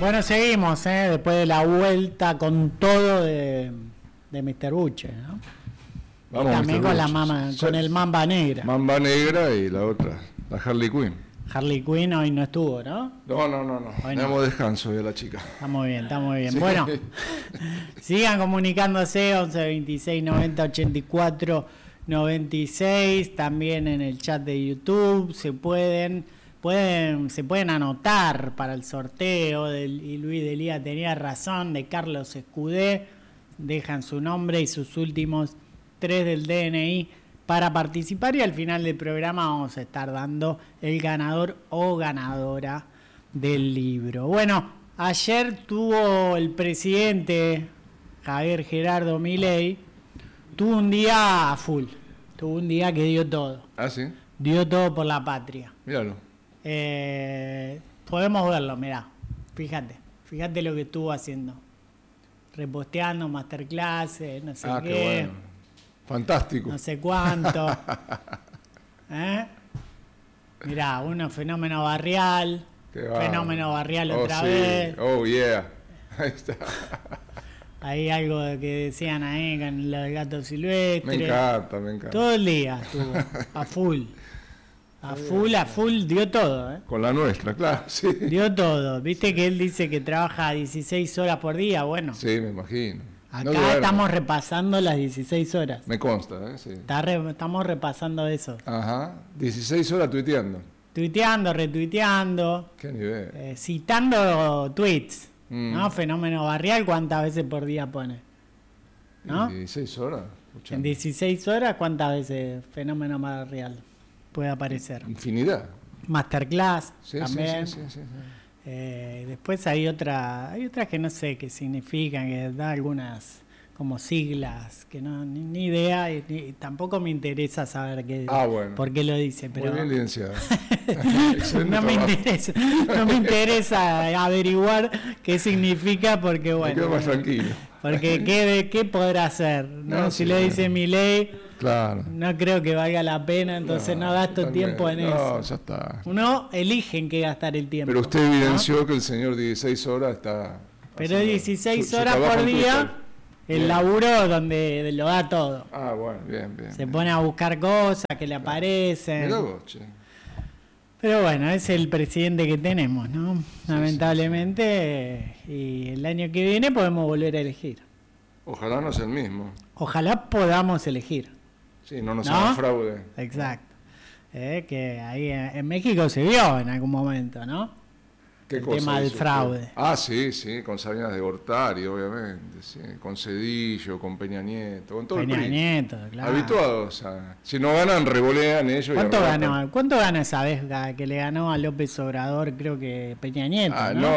Bueno, seguimos, después de la vuelta con todo de Mr. Buche, ¿no? Vamos, también Mr. con la Buche. mama, con el Mamba Negra. Mamba Negra y la otra, la Harley Quinn. Harley Quinn hoy no estuvo, ¿no? No. Damos descanso hoy a la chica. Está muy bien, está muy bien. Sí. Bueno, sigan comunicándose 11 26 90 84 96, también en el chat de YouTube se pueden anotar para el sorteo y Luis Delía tenía razón, de Carlos Escudé, dejan su nombre y sus últimos 3 del DNI para participar, y al final del programa vamos a estar dando el ganador o ganadora del libro. Bueno, ayer tuvo el presidente Javier Gerardo Milei, tuvo un día full, tuvo un día que dio todo. Ah, sí. Dio todo por la patria. Míralo. Podemos verlo, mirá, fíjate lo que estuvo haciendo, reposteando masterclasses, no sé qué, qué bueno. Fantástico. no sé cuánto. Mirá, uno fenómeno barrial, fenómeno barrial otra vez. Oh, yeah. Ahí está. Hay algo que decían ahí con lo del gato silvestre. Me encanta. Todo el día estuvo a full. A full, dio todo, Con la nuestra, claro, sí. Dio todo. Viste que él dice que trabaja 16 horas por día, bueno. Sí, me imagino. Acá estamos repasando las 16 horas. Me consta, sí. Estamos repasando eso. Ajá, 16 horas tuiteando. Tuiteando, retuiteando. Qué nivel. Citando tweets, ¿no? Fenómeno barrial, ¿cuántas veces por día pone? ¿No? 16 horas. Escuchando. En 16 horas, ¿cuántas veces fenómeno barrial puede aparecer? Infinidad. Masterclass, Sí, también. Sí. Después hay otras que no sé qué significan, que da algunas como siglas que no ni idea, y tampoco me interesa saber por qué lo dice, pero muy bien licenciado. no me interesa averiguar qué significa, porque bueno, me quedo más tranquilo. Porque qué podrá hacer, ¿no? Si lo dice Milei, claro, no creo que valga la pena, entonces no gasto tiempo en eso. No, ya está. Uno elige en qué gastar el tiempo. Pero usted evidenció que el señor 16 horas está... Pero 16 horas por día, el laburo donde lo da todo. Ah, bueno, bien. Se pone a buscar cosas que le aparecen. Mirá vos, che. Pero bueno, es el presidente que tenemos, ¿no? Lamentablemente, y el año que viene podemos volver a elegir. Ojalá no sea el mismo. Ojalá podamos elegir. Sí, no nos hagan fraude. Exacto. Que ahí en México se vio en algún momento, ¿no? El tema del fraude. Ah, sí, con Salinas de Gortari, obviamente, sí, con Zedillo, con Peña Nieto, con todo Peña el PRI. Nieto, claro. Habituados, si no ganan, revolean ellos. ¿Cuánto ganó esa vez que le ganó a López Obrador, creo que Peña Nieto?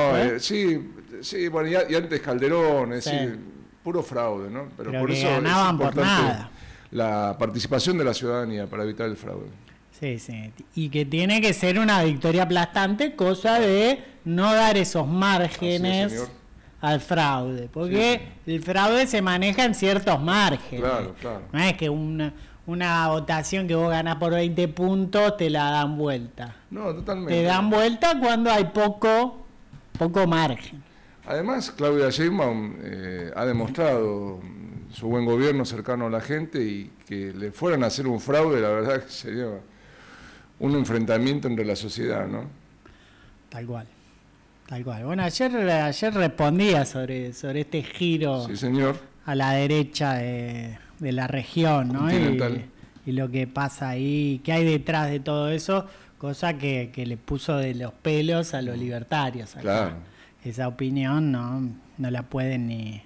Sí, bueno, y antes Calderón, es decir, puro fraude, ¿no? Pero por que eso ganaban es por nada. La participación de la ciudadanía para evitar el fraude. Sí, y que tiene que ser una victoria aplastante, cosa de no dar esos márgenes al fraude, porque el fraude se maneja en ciertos márgenes. Claro. No es que una votación que vos ganás por 20 puntos te la dan vuelta. No, totalmente. Te dan vuelta cuando hay poco margen. Además, Claudia Sheinbaum ha demostrado su buen gobierno cercano a la gente, y que le fueran a hacer un fraude, la verdad que sería un enfrentamiento entre la sociedad, ¿no? Tal cual. Bueno, ayer respondía sobre este giro, sí, señor, a la derecha de la región, ¿no? Y lo que pasa ahí, qué hay detrás de todo eso, cosa que le puso de los pelos a los libertarios acá. Claro. Esa opinión no la pueden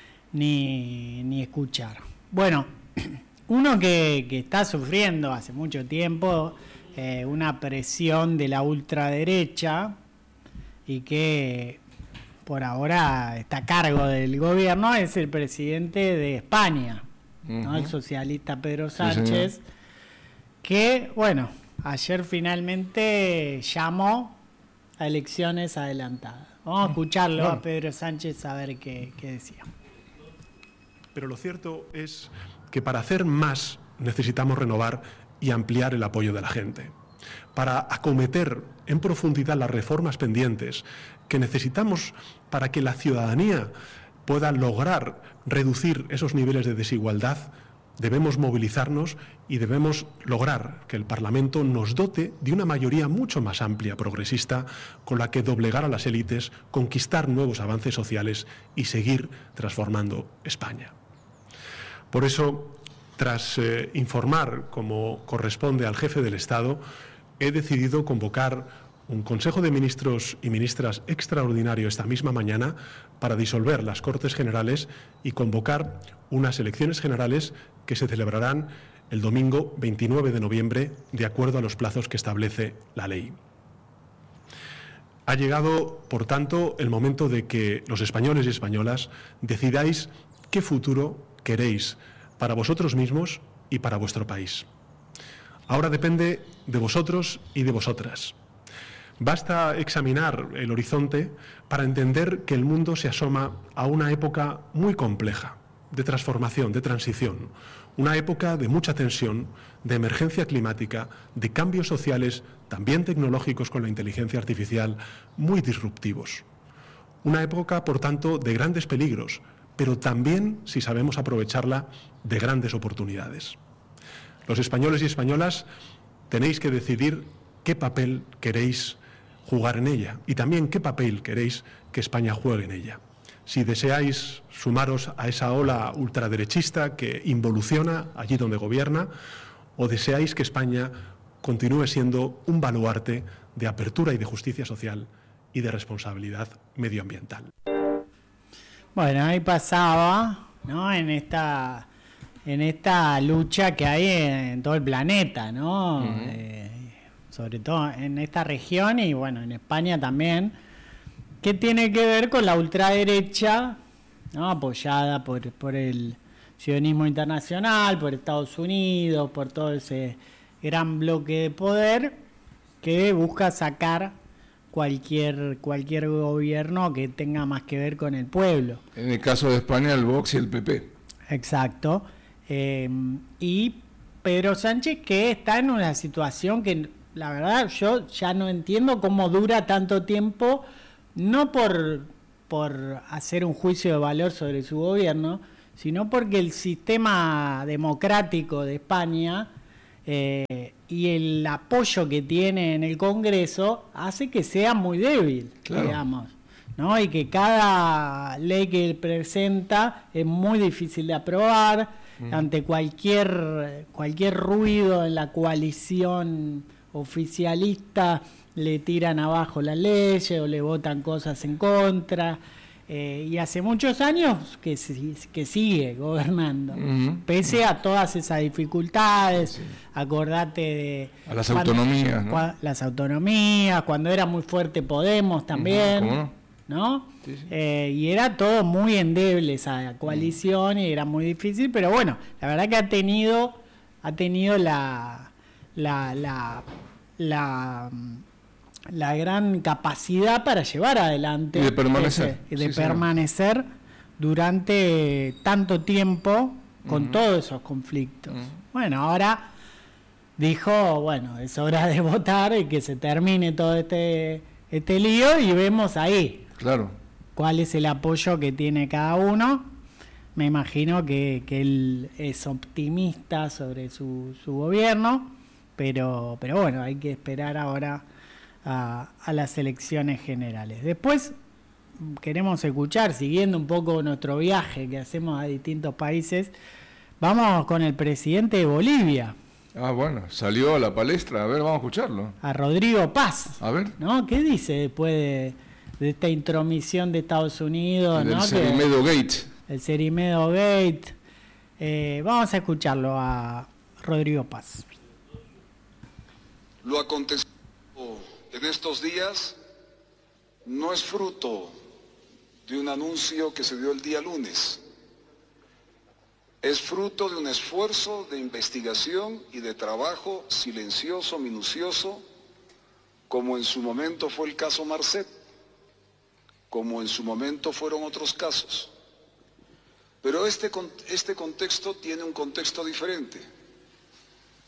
ni escuchar. Bueno, uno que está sufriendo hace mucho tiempo una presión de la ultraderecha, y que por ahora está a cargo del gobierno, es el presidente de España, ¿no? El socialista Pedro Sánchez, que, bueno, ayer finalmente llamó a elecciones adelantadas. Vamos a escucharlo a Pedro Sánchez a ver qué decía. Pero lo cierto es que para hacer más necesitamos renovar y ampliar el apoyo de la gente. para acometer en profundidad las reformas pendientes que necesitamos para que la ciudadanía pueda lograr reducir esos niveles de desigualdad, debemos movilizarnos y debemos lograr que el Parlamento nos dote de una mayoría mucho más amplia, progresista, con la que doblegar a las élites, conquistar nuevos avances sociales y seguir transformando España. Por eso, tras informar, como corresponde al jefe del Estado, he decidido convocar un Consejo de Ministros y Ministras extraordinario esta misma mañana para disolver las Cortes Generales y convocar unas elecciones generales que se celebrarán el domingo 29 de noviembre, de acuerdo a los plazos que establece la ley. Ha llegado, por tanto, el momento de que los españoles y españolas decidáis qué futuro queréis para vosotros mismos y para vuestro país. Ahora depende de vosotros y de vosotras. Basta examinar el horizonte para entender que el mundo se asoma a una época muy compleja, de transformación, de transición, una época de mucha tensión, de emergencia climática, de cambios sociales, también tecnológicos con la inteligencia artificial, muy disruptivos. Una época, por tanto, de grandes peligros, pero también, si sabemos aprovecharla, de grandes oportunidades. Los españoles y españolas tenéis que decidir qué papel queréis jugar en ella y también qué papel queréis que España juegue en ella. Si deseáis sumaros a esa ola ultraderechista que involuciona allí donde gobierna, o deseáis que España continúe siendo un baluarte de apertura y de justicia social y de responsabilidad medioambiental. Bueno, ahí pasaba, ¿no? En esta lucha que hay en todo el planeta, ¿no? Sobre todo en esta región y bueno, en España también, que tiene que ver con la ultraderecha, ¿no? Apoyada por el sionismo internacional, por Estados Unidos, por todo ese gran bloque de poder que busca sacar cualquier gobierno que tenga más que ver con el pueblo. En el caso de España, el Vox y el PP. Exacto. Y Pedro Sánchez, que está en una situación que la verdad yo ya no entiendo cómo dura tanto tiempo, no por hacer un juicio de valor sobre su gobierno, sino porque el sistema democrático de España y el apoyo que tiene en el Congreso hace que sea muy débil, claro, digamos, ¿no? Y que cada ley que él presenta es muy difícil de aprobar. Ante cualquier ruido en la coalición oficialista le tiran abajo las leyes o le votan cosas en contra, y hace muchos años que sigue gobernando, pese a todas esas dificultades. Sí. Acordate de a las autonomías, ¿no? Las autonomías, cuando era muy fuerte Podemos también, ¿Cómo no? Sí, sí. Y era todo muy endeble esa coalición y era muy difícil, pero bueno, la verdad que ha tenido la gran capacidad para llevar adelante y de permanecer, permanecer durante tanto tiempo con todos esos conflictos. Bueno, ahora dijo, bueno, es hora de votar y que se termine todo este lío y vemos ahí. Claro. ¿Cuál es el apoyo que tiene cada uno? Me imagino que él es optimista sobre su gobierno, pero bueno, hay que esperar ahora a las elecciones generales. Después queremos escuchar, siguiendo un poco nuestro viaje que hacemos a distintos países, vamos con el presidente de Bolivia. Bueno, salió a la palestra, a ver, vamos a escucharlo. A Rodrigo Paz. A ver. ¿No? ¿Qué dice después de esta intromisión de Estados Unidos? El Cerimedo Gate. El Cerimedo Gate. Vamos a escucharlo a Rodrigo Paz. Lo acontecido en estos días no es fruto de un anuncio que se dio el día lunes. Es fruto de un esfuerzo de investigación y de trabajo silencioso, minucioso, como en su momento fue el caso Marcet, como en su momento fueron otros casos. Pero este contexto tiene un contexto diferente.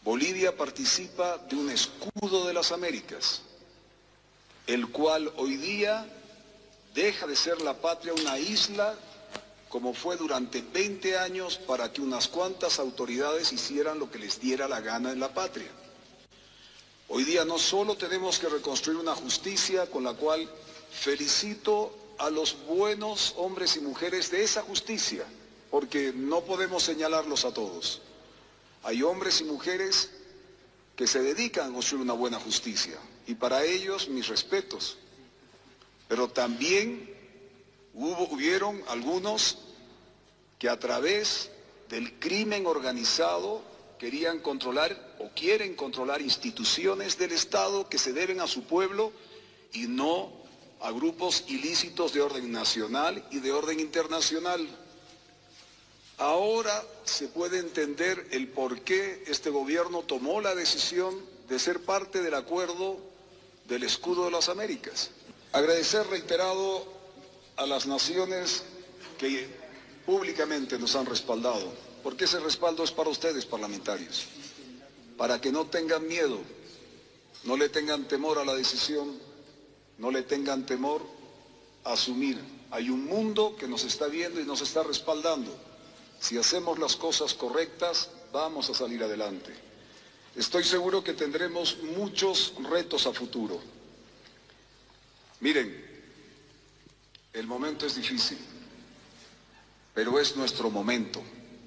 Bolivia participa de un escudo de las Américas, el cual hoy día deja de ser la patria una isla, como fue durante 20 años para que unas cuantas autoridades hicieran lo que les diera la gana en la patria. Hoy día no solo tenemos que reconstruir una justicia con la cual felicito a los buenos hombres y mujeres de esa justicia, porque no podemos señalarlos a todos. Hay hombres y mujeres que se dedican a construir una buena justicia, y para ellos mis respetos. Pero también hubieron algunos que a través del crimen organizado querían controlar o quieren controlar instituciones del Estado que se deben a su pueblo y no a grupos ilícitos de orden nacional y de orden internacional. Ahora se puede entender el por qué este gobierno tomó la decisión de ser parte del acuerdo del Escudo de las Américas. Agradecer reiterado a las naciones que públicamente nos han respaldado, porque ese respaldo es para ustedes, parlamentarios, para que no tengan miedo, no le tengan temor a la decisión, no le tengan temor a asumir. Hay un mundo que nos está viendo y nos está respaldando. Si hacemos las cosas correctas, vamos a salir adelante. Estoy seguro que tendremos muchos retos a futuro. Miren, el momento es difícil, pero es nuestro momento.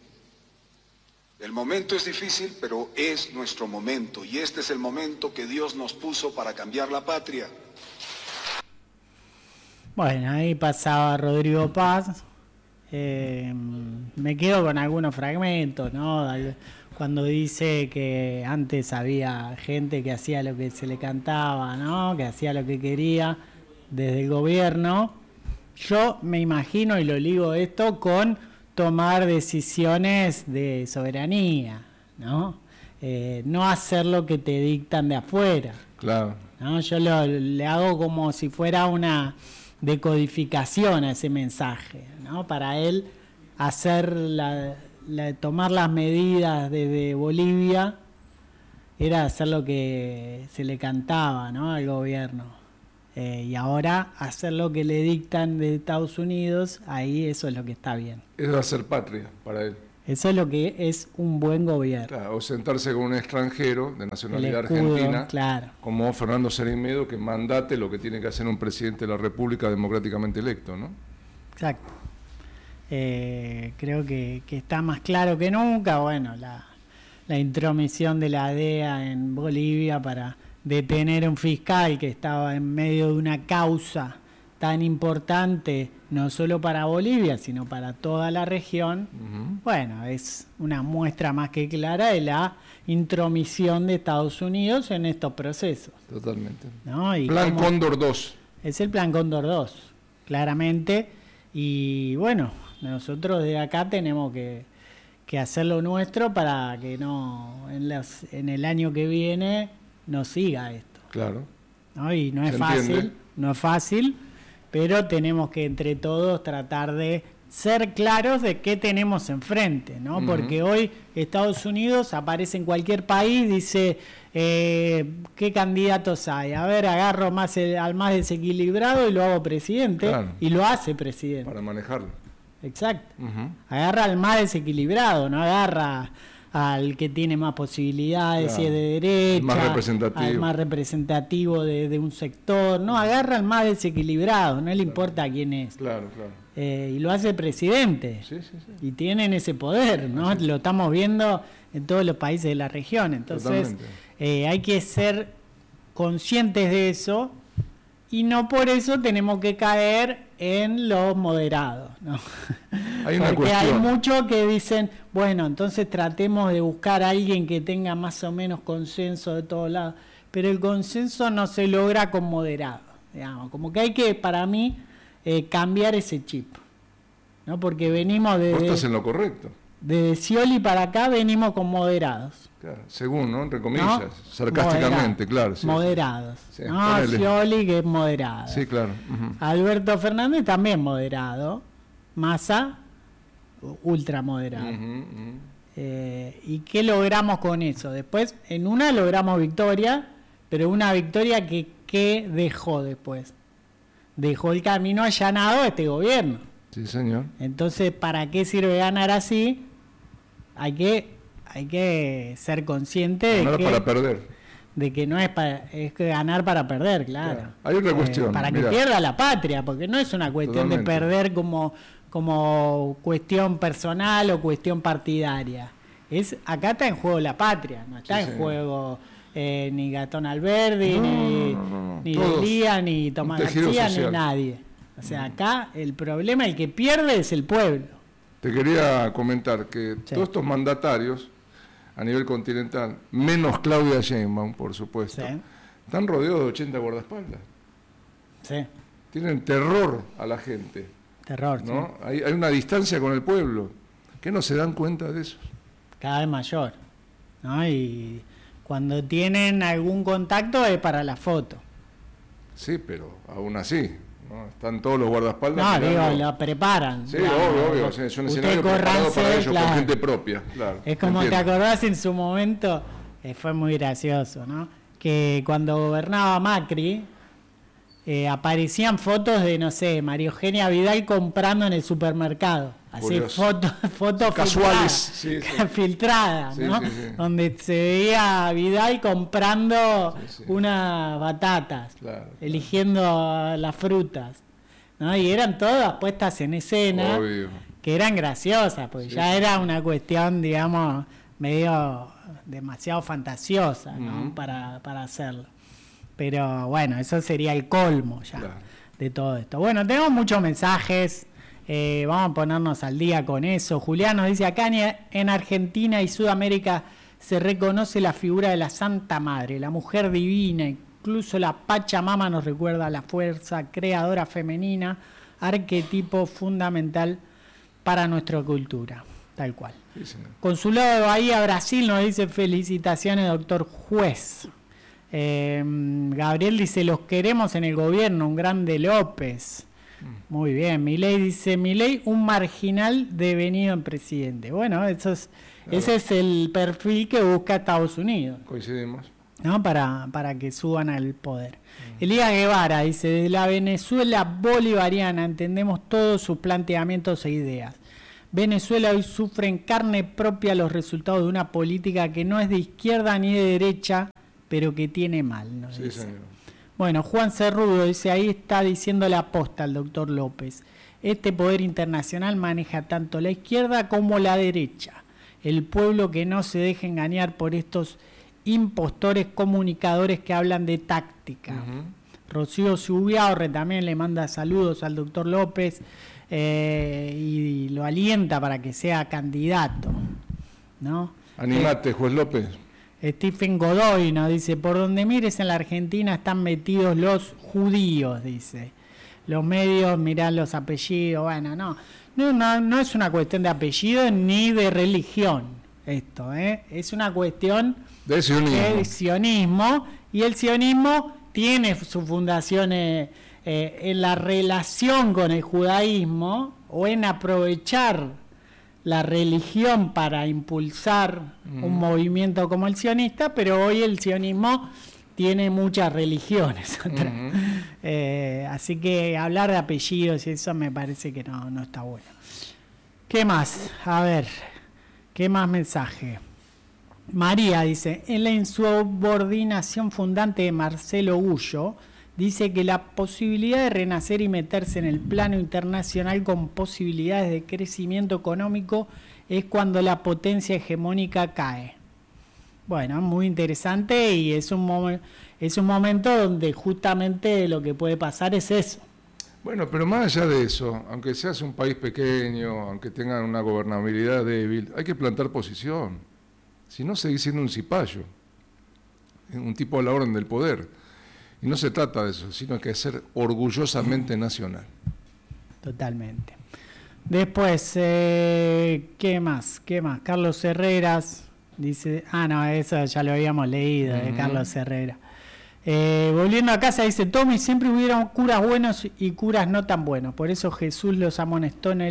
El momento es difícil, pero es nuestro momento. Y este es el momento que Dios nos puso para cambiar la patria. Bueno, ahí pasaba Rodrigo Paz. Me quedo con algunos fragmentos, ¿no? Cuando dice que antes había gente que hacía lo que se le cantaba, ¿no? Que hacía lo que quería desde el gobierno. Yo me imagino y lo ligo esto con tomar decisiones de soberanía, ¿no? No hacer lo que te dictan de afuera. Claro. ¿No? Yo le hago como si fuera una decodificación a ese mensaje, ¿no? Para él hacer tomar las medidas desde Bolivia era hacer lo que se le cantaba, ¿no? Al gobierno, y ahora hacer lo que le dictan de Estados Unidos, ahí eso es lo que está bien. Eso es hacer patria para él. Eso es lo que es un buen gobierno. Claro, o sentarse con un extranjero de nacionalidad escudo, argentina, claro, como Fernando Serimedo, que mandate lo que tiene que hacer un presidente de la República democráticamente electo, ¿no? Exacto. Creo que está más claro que nunca. Bueno, la intromisión de la DEA en Bolivia para detener a un fiscal que estaba en medio de una causa tan importante, no solo para Bolivia, sino para toda la región. Bueno, es una muestra más que clara de la intromisión de Estados Unidos en estos procesos. Totalmente. ¿No? Y Plan Cóndor 2. Es el Plan Cóndor 2, claramente. Y bueno, nosotros de acá tenemos que hacer lo nuestro para que no en el año que viene no siga esto. Claro. ¿No? Y no es fácil, pero tenemos que entre todos tratar de ser claros de qué tenemos enfrente, ¿no? Porque hoy Estados Unidos aparece en cualquier país, dice qué candidatos hay, a ver, agarro al más desequilibrado y lo hago presidente, claro, y lo hace presidente. Para manejarlo. Exacto. Agarra al más desequilibrado, no agarra al que tiene más posibilidades, claro, si es de derecha, al más representativo de un sector, no, agarra al más desequilibrado, no le importa quién es. Claro, claro. Y lo hace el presidente, y tienen ese poder, ¿no? Lo estamos viendo en todos los países de la región, entonces hay que ser conscientes de eso, y no por eso tenemos que caer en los moderados, ¿no? Porque hay muchos que dicen, bueno, entonces tratemos de buscar a alguien que tenga más o menos consenso de todos lados, pero el consenso no se logra con moderados, digamos, como que hay que, para mí, cambiar ese chip, ¿no? Porque venimos Vos estás en lo correcto. Desde Scioli para acá venimos con moderados. Claro, según, ¿no? Entre comillas, ¿no? Sarcásticamente, claro. Sí, moderados. Sí, no, Scioli que es moderado. Sí, claro. Alberto Fernández también moderado. Massa, ultra moderado. ¿Y qué logramos con eso? Después, en una logramos victoria, pero una victoria que dejó después. Dejó el camino allanado a este gobierno. Sí, señor. Entonces, ¿para qué sirve ganar así? Hay que ser consciente de ganar que... para perder. De que no es que ganar para perder, claro. Hay otra cuestión. Para que pierda la patria, porque no es una cuestión de perder como cuestión personal o cuestión partidaria. Acá está en juego la patria, no está en juego ni Gastón Alberdi, ni Delía, ni Tomás García, ni nadie. O sea, acá el problema, el que pierde es el pueblo. Te quería comentar que todos estos mandatarios a nivel continental, menos Claudia Sheinbaum, por supuesto, están rodeados de 80 guardaespaldas. Sí. Tienen terror a la gente. Terror, ¿no? Hay una distancia con el pueblo. ¿Qué no se dan cuenta de eso? Cada vez mayor, ¿no? Y cuando tienen algún contacto es para la foto. Sí, pero aún así, ¿no? Están todos los guardaespaldas. No, digo, lo preparan. Sí, obvio. Es un escenario preparado para ellos, con gente propia. Claro, es como te acordás en su momento, fue muy gracioso, ¿no? Que cuando gobernaba Macri, aparecían fotos de, no sé, María Eugenia Vidal comprando en el supermercado. Así, fotos casuales, filtradas, ¿no? Sí. Donde se veía a Vidal comprando unas batatas, eligiendo las frutas, ¿no? Y eran todas puestas en escena, que eran graciosas, porque ya era una cuestión, digamos, medio demasiado fantasiosa, ¿no? Para hacerlo. Pero bueno, eso sería el colmo ya de todo esto. Bueno, tenemos muchos mensajes. Vamos a ponernos al día con eso. Julián nos dice, acá en Argentina y Sudamérica se reconoce la figura de la Santa Madre, la mujer divina, incluso la Pachamama nos recuerda a la fuerza creadora femenina, arquetipo fundamental para nuestra cultura, tal cual. Sí, Consulado de Bahía, Brasil nos dice, felicitaciones, doctor Juez. Gabriel dice, los queremos en el gobierno, un grande López. Muy bien, Milei dice, Milei un marginal devenido en presidente. Bueno, ese es el perfil que busca Estados Unidos. Coincidimos. ¿No? Para que suban al poder. Elías Guevara dice, de la Venezuela bolivariana entendemos todos sus planteamientos e ideas. Venezuela hoy sufre en carne propia los resultados de una política que no es de izquierda ni de derecha, pero que tiene mal, ¿no? Sí, señor. Bueno, Juan Cerrudo dice, ahí está diciendo la aposta el doctor López. Este poder internacional maneja tanto la izquierda como la derecha. El pueblo que no se deje engañar por estos impostores comunicadores que hablan de táctica. Rocío Zubiaurre también le manda saludos al doctor López y lo alienta para que sea candidato, ¿no? Animate, Juez López. Stephen Godoy nos dice, por donde mires en la Argentina están metidos los judíos, dice. Los medios, mirá los apellidos, bueno, no es una cuestión de apellido ni de religión esto, es una cuestión de sionismo, y el sionismo tiene sus fundaciones en la relación con el judaísmo o en aprovechar la religión para impulsar un movimiento como el sionista, pero hoy el sionismo tiene muchas religiones atrás. Así que hablar de apellidos y eso me parece que no está bueno. ¿Qué más? A ver, ¿qué más mensaje? María dice, en la insubordinación fundante de Marcelo Gullo, dice que la posibilidad de renacer y meterse en el plano internacional con posibilidades de crecimiento económico es cuando la potencia hegemónica cae. Bueno, muy interesante y es un momento donde justamente lo que puede pasar es eso. Bueno, pero más allá de eso, aunque seas un país pequeño, aunque tengan una gobernabilidad débil, hay que plantar posición. Si no, seguís siendo un cipayo, un tipo a la orden del poder. Y no se trata de eso, sino que es ser orgullosamente nacional. Totalmente. Después, ¿qué más? Carlos Herreras dice... eso ya lo habíamos leído, de Carlos Herrera. Volviendo a casa, dice, Tommy, siempre hubieron curas buenos y curas no tan buenos. Por eso Jesús los amonestó en el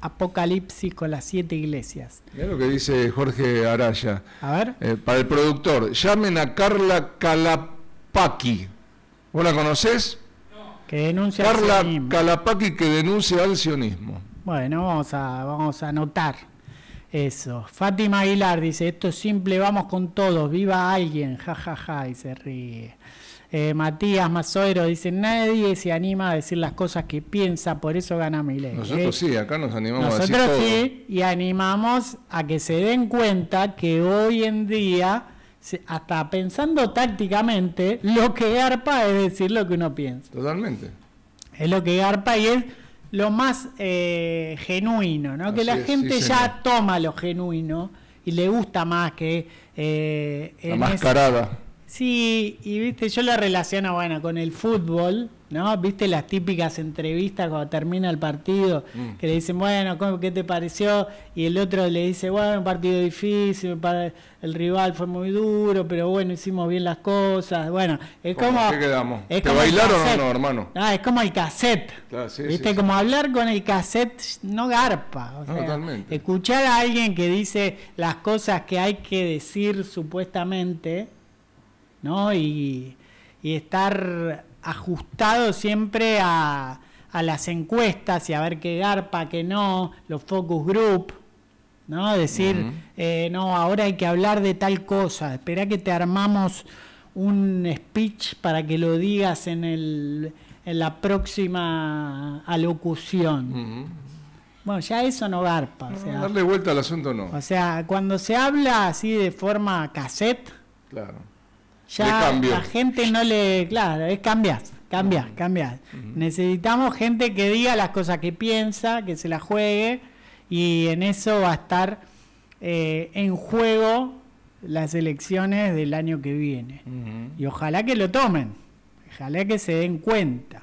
Apocalipsis con las 7 iglesias. Mirá lo que dice Jorge Araya. A ver. Para el productor, llamen a Carla Calapaqui. ¿Vos la conocés? Que denuncia Carla al sionismo. Calapaqui, que denuncia al sionismo. Bueno, vamos a anotar eso. Fátima Aguilar dice, esto es simple, vamos con todos, viva alguien, jajaja, y se ríe. Matías Mazoero dice, nadie se anima a decir las cosas que piensa, por eso gana Milei. Nosotros sí, acá nos animamos a decir Nosotros todo. sí, y animamos a que se den cuenta que hoy en día, hasta pensando tácticamente, lo que garpa es decir lo que uno piensa. Totalmente. Es lo que garpa y es lo más genuino, ¿no? Así Que la es, gente sí, ya señor. toma lo genuino y le gusta más que... La mascarada. Sí, y viste, yo lo relaciono, bueno, con el fútbol, ¿no? Viste las típicas entrevistas cuando termina el partido, que le dicen, bueno, ¿qué te pareció? Y el otro le dice, bueno, un partido difícil, el rival fue muy duro, pero bueno, hicimos bien las cosas. Bueno, es como... ¿Qué quedamos? Es ¿Te como el bailaron o cassette. no, hermano? Es como el cassette. Claro, sí, ¿Viste? sí, Como sí. hablar con el cassette no garpa. O sea, Totalmente. escuchar a alguien que dice las cosas que hay que decir supuestamente, ¿no? Y estar ajustado siempre a las encuestas y a ver qué garpa, qué no, los focus group, ¿no? Decir, no, ahora hay que hablar de tal cosa, esperá que te armamos un speech para que lo digas en la próxima alocución. Bueno, ya eso no garpa. O sea, Darle vuelta al asunto no. o sea, cuando se habla así de forma cassette, Claro. ya De cambio. la gente no le... Claro, es cambiar. Necesitamos gente que diga las cosas que piensa, que se la juegue, y en eso va a estar en juego las elecciones del año que viene. Y ojalá que lo tomen, ojalá que se den cuenta.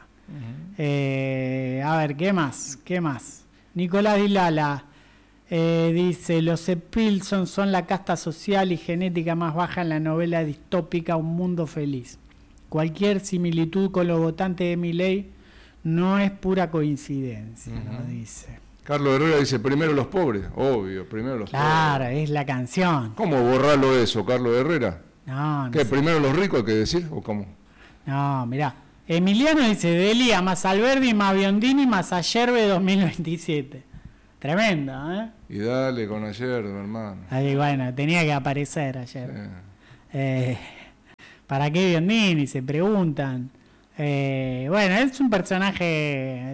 A ver, ¿qué más? Nicolás Dilala dice, los Epilson son la casta social y genética más baja en la novela distópica Un Mundo Feliz. Cualquier similitud con los votantes de Milei no es pura coincidencia, nos dice. Carlos Herrera dice, primero los pobres. Obvio, primero los Claro, pobres. es la canción. ¿Cómo borrarlo eso, Carlos Herrera? No ¿Qué, sé. primero los ricos hay que decir? ¿O cómo? No, mirá. Emiliano dice, Delia más Alberdi más Biondini más Ayerbe 2027. Tremendo, ¿eh? Y dale con ayer, mi hermano. Ahí, bueno, tenía que aparecer ayer. Sí. ¿Para qué Biondini? Se preguntan. Bueno, es un personaje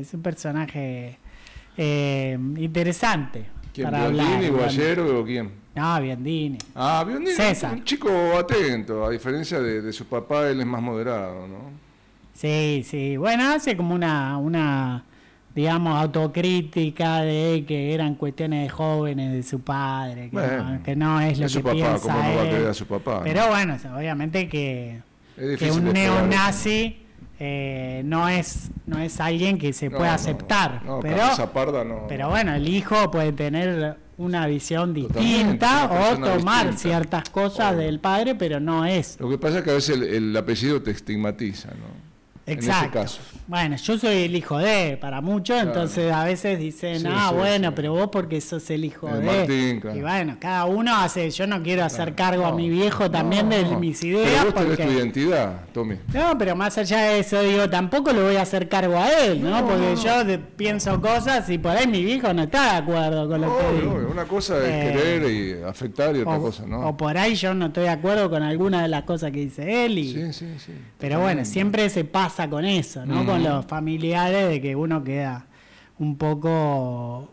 interesante. ¿Quién? Para hablar. ¿Biondini, Bueno. Guayero o quién? No, Biondini. Ah, Biondini, César. un chico atento, a diferencia de su papá, él es más moderado, ¿no? Sí. Bueno, hace como una digamos, autocrítica de que eran cuestiones de jóvenes de su padre, que no es lo su que papá, piensa ¿cómo no va a él. querer a su papá? Pero ¿no? bueno, obviamente que Es difícil un de explicar. neonazi no es alguien que se pueda aceptar. No, pero cabeza parda no. pero bueno, el hijo puede tener una visión Totalmente, distinta una o persona tomar distinta. ciertas cosas Obvio. del padre, pero no es. Lo que pasa es que a veces el apellido te estigmatiza, ¿no? Exacto. En ese caso. Bueno, yo soy el hijo de, para muchos, Claro. entonces a veces dicen, Sí, bueno, sí. pero vos porque sos el hijo El de. Martín, claro. Y bueno, cada uno hace, yo no quiero hacer cargo a mi viejo también de mis Pero ideas. vos tenés porque... tu identidad, Tommy. No, pero más allá de eso, digo, tampoco lo voy a hacer cargo a él, ¿no? Porque yo pienso cosas y por ahí mi viejo no está de acuerdo con lo que digo. Obvio, una cosa es querer y afectar y otra cosa, ¿no? O por ahí yo no estoy de acuerdo con alguna de las cosas que dice él. Sí. Pero bueno, siempre se pasa con eso, ¿no? Con los familiares, de que uno queda un poco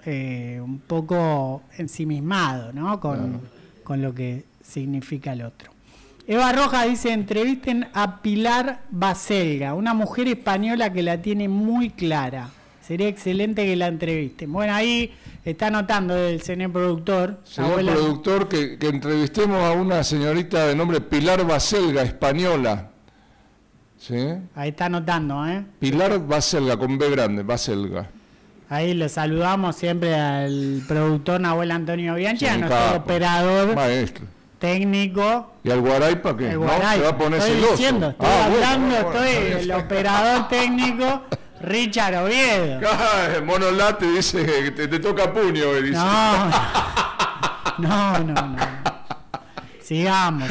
ensimismado, ¿no? Con lo que significa el otro. Eva Rojas dice, entrevisten a Pilar Baselga, una mujer española que la tiene muy clara. Sería excelente que la entrevisten. Bueno, ahí está anotando el señor productor. Señor productor, que entrevistemos a una señorita de nombre Pilar Baselga, española. ¿Sí? Ahí está anotando, ¿eh? Pilar Baselga, con B grande, Baselga. Ahí lo saludamos siempre al productor Nahuel Antonio Bianchi, Sí, a un nuestro capo. operador Maestro. técnico. ¿Y al Guaraipa qué? El ¿No? Guaray. Se va a poner Estoy celoso. diciendo, estoy Bueno, hablando, bueno, estoy está bien. el operador técnico Richard Oviedo. Mono Late dice que te toca puño, dice. No. Sigamos.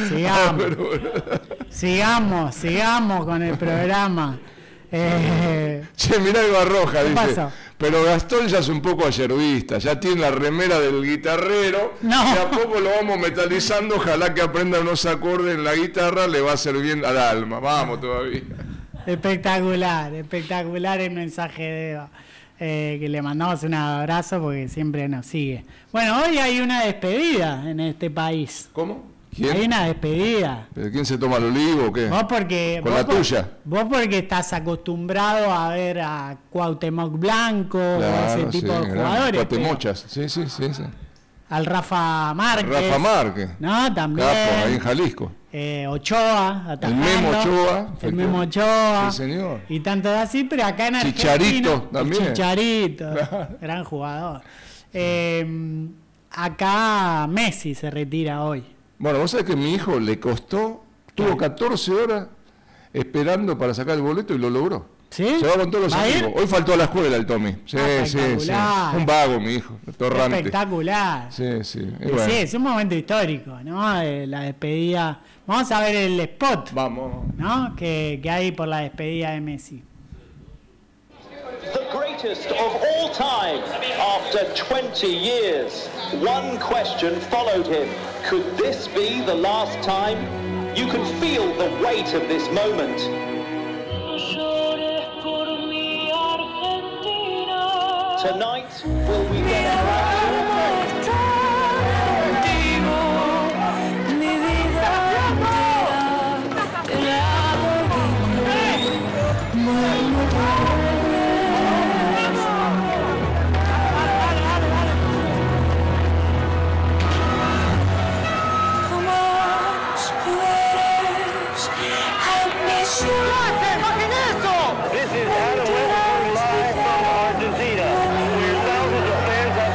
Sigamos con el programa. Che, mirá el Barroja, dice. Pasó? Pero Gastón ya es un poco ayerbista, ya tiene la remera del guitarrero, No. y a poco lo vamos metalizando, ojalá que aprenda unos acordes en la guitarra, le va a servir al alma, vamos todavía. Espectacular el mensaje de Eva, que le mandamos un abrazo porque siempre nos sigue. Bueno, hoy hay una despedida en este país. ¿Cómo? ¿Quién? Hay una despedida. ¿Pero quién se toma el olivo o qué? Vos porque... ¿Con la tuya? Vos porque estás acostumbrado a ver a Cuauhtémoc Blanco, Claro, ese tipo de gran jugadores. Cuauhtémochas, sí. Al Rafa Márquez. Rafa Márquez. ¿No? También. Capo, ahí en Jalisco. Ochoa, atajando. El Memo Ochoa. Sí, señor. Y tanto así, pero acá en Argentina... Chicharito también. Chicharito, gran jugador. Acá Messi se retira hoy. Bueno, vos sabés que mi hijo le costó, tuvo 14 horas esperando para sacar el boleto y lo logró. ¿Sí? Se va con todos los amigos. Hoy faltó a la escuela el Tommy. Sí. Un vago, mi hijo, torrante. Espectacular. Sí. Y bueno. Sí, es un momento histórico, ¿no? La despedida. Vamos a ver el spot. Vamos. ¿No? Que hay por la despedida de Messi. The greatest of all time after 20 years. One question followed him. Could this be the last time? You can feel the weight of this moment. Tonight, will we get a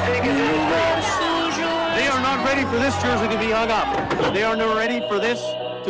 for this jersey to be hung up. They are not ready for this